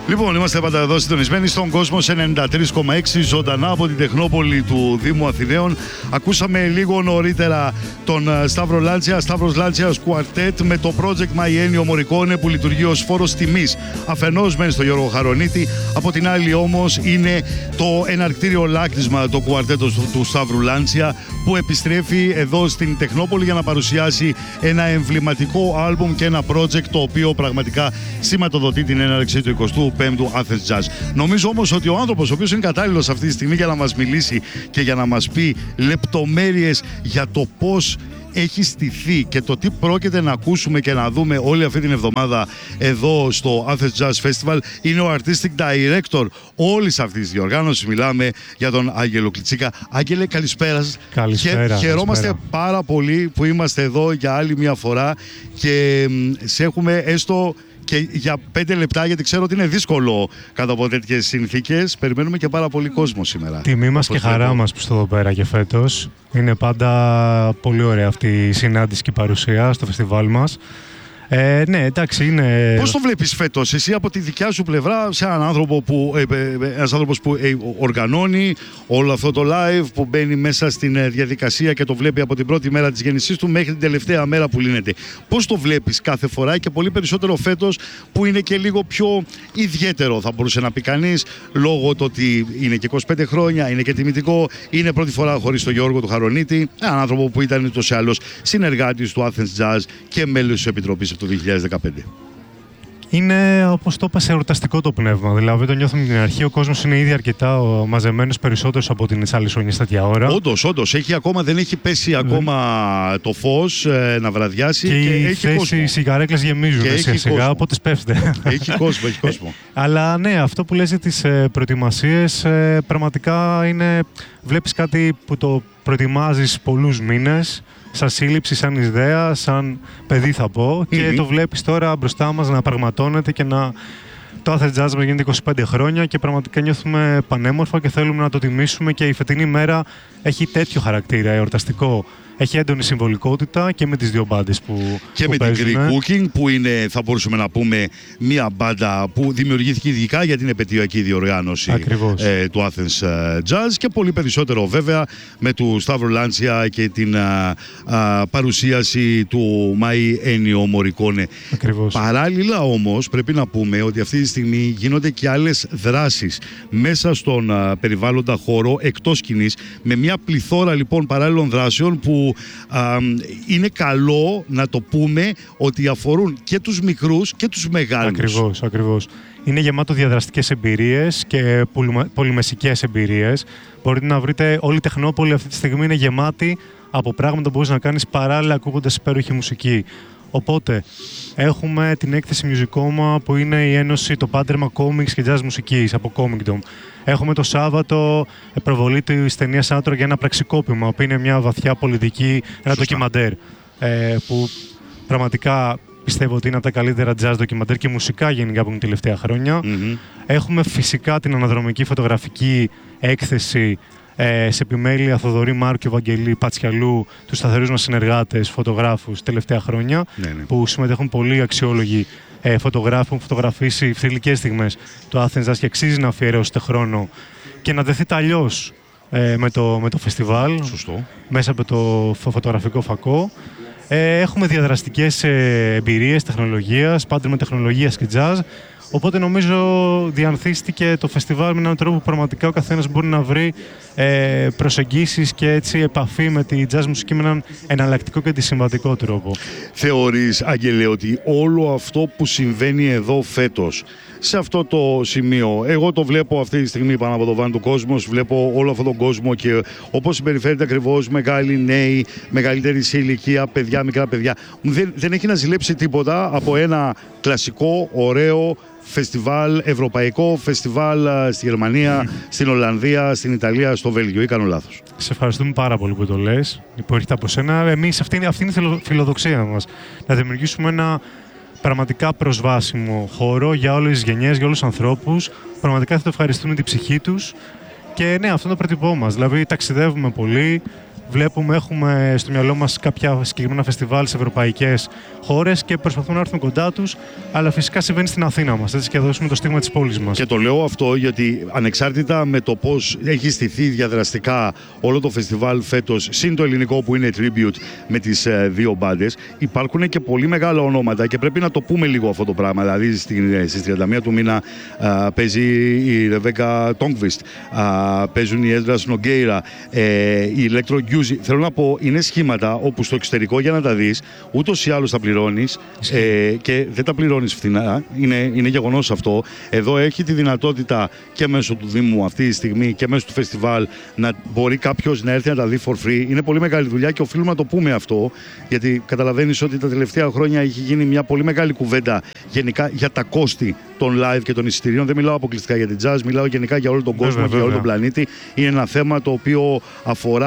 Λοιπόν, είμαστε πάντα εδώ συντονισμένοι στον κόσμο σε 93,6 ζωντανά από την Τεχνόπολη του Δήμου Αθηναίων. Ακούσαμε λίγο νωρίτερα τον Σταύρο Λάντσια, Σταύρος Λάντσιας Κουαρτέτ με το project My Ennio Morricone που λειτουργεί ως φόρος τιμής. Αφενός μένει στο Γιώργο Χαρονίτη, από την άλλη όμως είναι το εναρκτήριο λάκτισμα το κουαρτέτο του Σταύρου Λάντσια που επιστρέφει εδώ στην Τεχνόπολη για να παρουσιάσει ένα εμβληματικό άλμπουμ και ένα project το οποίο πραγματικά σηματοδοτεί την έναρξη του 25ου Athens Jazz. Νομίζω όμως ότι ο άνθρωπος ο οποίος είναι κατάλληλος αυτή τη στιγμή για να μας μιλήσει και για να μας πει λεπτομέρειες για το πώς έχει στηθεί και το τι πρόκειται να ακούσουμε και να δούμε όλη αυτή την εβδομάδα εδώ στο Athens Jazz Festival είναι ο Artistic Director όλης αυτής της διοργάνωσης. Μιλάμε για τον Άγγελο Κλιτσίκα. Άγγελε, καλησπέρα σας. Καλησπέρα. Χαιρόμαστε πάρα πολύ που είμαστε εδώ για άλλη μια φορά και σε έχουμε έστω και για 5 λεπτά, γιατί ξέρω ότι είναι δύσκολο κάτω από τέτοιες συνθήκες. Περιμένουμε και πάρα πολύ κόσμο σήμερα. Τιμή μας και χαρά μας που είστε εδώ πέρα και φέτος. Είναι πάντα πολύ ωραία αυτή η συνάντηση και η παρουσία στο φεστιβάλ μας. Ναι, εντάξει, είναι... Πώς το βλέπεις φέτος, εσύ από τη δικιά σου πλευρά, σε έναν άνθρωπο ένας άνθρωπος που οργανώνει όλο αυτό το live, που μπαίνει μέσα στην διαδικασία και το βλέπει από την πρώτη μέρα της γέννησής του μέχρι την τελευταία μέρα που λύνεται. Πώς το βλέπεις κάθε φορά και πολύ περισσότερο φέτος που είναι και λίγο πιο ιδιαίτερο, θα μπορούσε να πει κανείς, λόγω του ότι είναι και 25 χρόνια, είναι και τιμητικό, είναι πρώτη φορά χωρίς τον Γιώργο του Χαρονίτη, έναν άνθρωπο που ήταν ούτως ή άλλως συνεργάτης του Athens Jazz και μέλος της Επιτροπής το 2015. Είναι, όπως το είπα, εορταστικό το πνεύμα. Δηλαδή, το νιώθουμε την αρχή. Ο κόσμος είναι ήδη αρκετά μαζεμένος, περισσότερος από την άλλη χρονιές τέτοια ώρα. Όντως. Δεν έχει πέσει ακόμα το φως να βραδιάσει. Και οι σιγαρέκλες γεμίζουν σιγά, οπότε σπέφτεται. Έχει κόσμο. Αλλά ναι, αυτό που λες για τις προετοιμασίες, πραγματικά είναι... Βλέπεις κάτι που το προετοιμάζεις πολλούς μήνες, σαν σύλληψη, σαν ιδέα, σαν παιδί θα πω, και το βλέπεις τώρα μπροστά μας να πραγματώνεται και να... Το Athens Jazz μας γίνεται 25 χρόνια και πραγματικά νιώθουμε πανέμορφα και θέλουμε να το τιμήσουμε, και η φετινή μέρα έχει τέτοιο χαρακτήρα εορταστικό. Έχει έντονη συμβολικότητα και με τις δύο μπάντες που και με παίζουν. Την Greek Cooking που είναι, θα μπορούσαμε να πούμε, μια μπάντα που δημιουργήθηκε ειδικά για την επετειακή διοργάνωση του Athens Jazz, και πολύ περισσότερο βέβαια με του Σταύρο Λάντσια και την παρουσίαση του My Ennio Morricone. Ακριβώς. Παράλληλα όμως πρέπει να πούμε ότι αυτή τη στιγμή γίνονται και άλλες δράσεις μέσα στον περιβάλλοντα χώρο εκτός σκηνής, με μια πληθώρα λοιπόν παράλληλων δράσεων που είναι καλό να το πούμε ότι αφορούν και τους μικρούς και τους μεγάλους. Ακριβώς. Είναι γεμάτο διαδραστικές εμπειρίες και πολυμεσικές εμπειρίες. Μπορείτε να βρείτε, όλη η Τεχνόπολη αυτή τη στιγμή είναι γεμάτη από πράγματα που μπορείς να κάνεις παράλληλα ακούγοντας υπέροχη μουσική. Οπότε, έχουμε την έκθεση Musicoma που είναι η ένωση, το πάντρεμα comics και jazz μουσικής από Comicdom. Έχουμε το Σάββατο προβολή της ταινίας Άντρο για ένα πραξικόπημα, που είναι μια βαθιά πολιτική, ένα ντοκιμαντέρ, που πραγματικά πιστεύω ότι είναι από τα καλύτερα jazz ντοκιμαντέρ και μουσικά γενικά από την τελευταία χρόνια. Έχουμε φυσικά την αναδρομική φωτογραφική έκθεση σε επιμέλεια Θοδωρή Μάρου και Βαγγελή Πατσιαλού, τους σταθερούς μας συνεργάτες, φωτογράφους τελευταία χρόνια, που συμμετέχουν πολύ αξιόλογοι φωτογράφοι που έχουν φωτογραφίσει θρυλικές στιγμές του Athens Jazz και αξίζει να αφιερώσετε χρόνο και να δεθείτε αλλιώς με το φεστιβάλ. Σωστό. Μέσα από το φωτογραφικό φακό. Έχουμε διαδραστικές εμπειρίες τεχνολογίας, πάντα με τεχνολογίας και jazz. Οπότε νομίζω διανθίστηκε το φεστιβάλ με έναν τρόπο που πραγματικά ο καθένας μπορεί να βρει προσεγγίσεις και έτσι επαφή με τη jazz μουσική με έναν εναλλακτικό και αντισυμβατικό τρόπο. Θεωρείς, Άγγελε, ότι όλο αυτό που συμβαίνει εδώ φέτος, σε αυτό το σημείο, εγώ το βλέπω αυτή τη στιγμή πάνω από το βάν του κόσμου, βλέπω όλο αυτόν τον κόσμο και όπως συμπεριφέρεται ακριβώς μεγάλοι, νέοι, μεγαλύτεροι σε ηλικία, παιδιά, μικρά παιδιά, δεν έχει να ζηλέψει τίποτα από ένα κλασικό, ωραίο φεστιβάλ, ευρωπαϊκό φεστιβάλ στη Γερμανία, στην Ολλανδία, στην Ιταλία, στο Βέλγιο, ή κάνω λάθος? Σε ευχαριστούμε πάρα πολύ που το λες, που έρχεται από σένα. Εμείς αυτή είναι η φιλοδοξία μας, να δημιουργήσουμε ένα πραγματικά προσβάσιμο χώρο για όλες τις γενιές, για όλους τους ανθρώπους. Πραγματικά θα το ευχαριστούν την ψυχή τους Και ναι, αυτό είναι το πρότυπό μας. Δηλαδή, ταξιδεύουμε πολύ. Βλέπουμε, έχουμε στο μυαλό μας κάποια συγκεκριμένα φεστιβάλ σε ευρωπαϊκές χώρες και προσπαθούμε να έρθουμε κοντά τους, αλλά φυσικά συμβαίνει στην Αθήνα μας, έτσι, και δώσουμε το στίγμα της πόλης μας. Και το λέω αυτό γιατί ανεξάρτητα με το πώς έχει στηθεί διαδραστικά όλο το φεστιβάλ φέτος, συν το ελληνικό που είναι tribute με τις δύο μπάντες, υπάρχουν και πολύ μεγάλα ονόματα και πρέπει να το πούμε λίγο αυτό το πράγμα. Δηλαδή στις 31 του μήνα παίζει η Ρεβέκα Τόγκβιστ, παίζουν οι Έντρας Νογκέιρα, η Electro. Θέλω να πω, είναι σχήματα όπου στο εξωτερικό για να τα δεις, ούτως ή άλλως τα πληρώνεις και δεν τα πληρώνεις φθηνά. Είναι γεγονός αυτό. Εδώ έχει τη δυνατότητα και μέσω του Δήμου αυτή τη στιγμή και μέσω του φεστιβάλ να μπορεί κάποιος να έρθει να τα δει for free. Είναι πολύ μεγάλη δουλειά και οφείλουμε να το πούμε αυτό, γιατί καταλαβαίνεις ότι τα τελευταία χρόνια έχει γίνει μια πολύ μεγάλη κουβέντα γενικά για τα κόστη των live και των εισιτηρίων. Δεν μιλάω αποκλειστικά για την jazz, μιλάω γενικά για όλο τον κόσμο και για όλο τον πλανήτη. Είναι ένα θέμα το οποίο αφορά